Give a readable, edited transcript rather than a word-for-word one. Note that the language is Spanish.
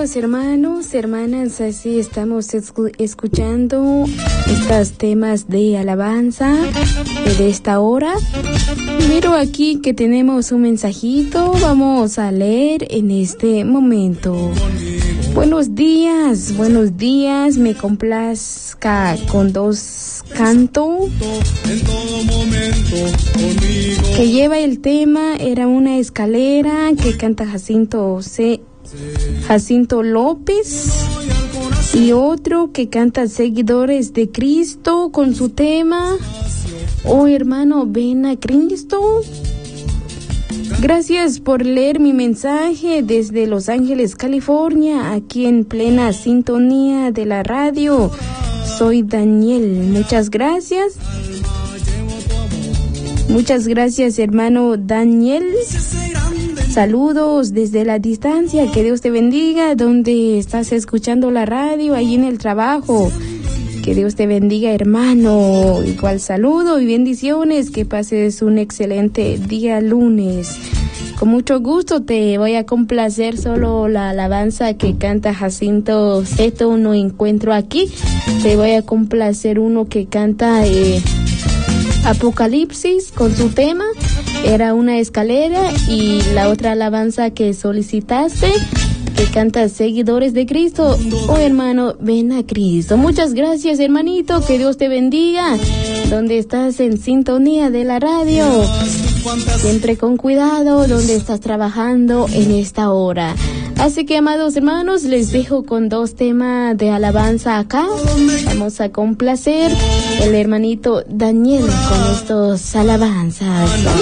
Bienvenidos hermanos, hermanas, así estamos escuchando estos temas de alabanza de esta hora. Miro aquí que tenemos un mensajito, vamos a leer en este momento. Buenos días, me complazca con dos cantos que lleva el tema, era una escalera que canta Jacinto López, y otro que canta Seguidores de Cristo con su tema Oh hermano, ven a Cristo. Gracias por leer mi mensaje desde Los Ángeles, California, aquí en plena sintonía de la radio. Soy Daniel, muchas gracias. Muchas gracias, hermano Daniel. Saludos desde la distancia, que Dios te bendiga, donde estás escuchando la radio, ahí en el trabajo. Que Dios te bendiga, hermano. Igual saludo y bendiciones, que pases un excelente día lunes. Con mucho gusto te voy a complacer solo la alabanza que canta Jacinto. Esto no encuentro aquí. Te voy a complacer uno que canta Apocalipsis con su tema. Era una escalera, y la otra alabanza que solicitaste, que canta Seguidores de Cristo. Oh hermano, ven a Cristo. Muchas gracias, hermanito, que Dios te bendiga, donde estás en sintonía de la radio. Siempre con cuidado donde estás trabajando en esta hora. Así que, amados hermanos, les dejo con dos temas de alabanza acá. Vamos a complacer el hermanito Daniel con estos alabanzas.